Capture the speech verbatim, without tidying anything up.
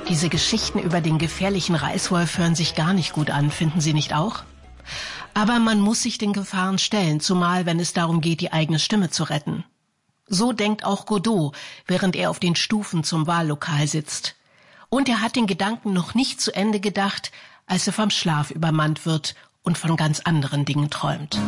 Diese Geschichten über den gefährlichen Reißwolf hören sich gar nicht gut an, finden Sie nicht auch? Aber man muss sich den Gefahren stellen, zumal wenn es darum geht, die eigene Stimme zu retten. So denkt auch Godot, während er auf den Stufen zum Wahllokal sitzt. Und er hat den Gedanken noch nicht zu Ende gedacht, als er vom Schlaf übermannt wird und von ganz anderen Dingen träumt.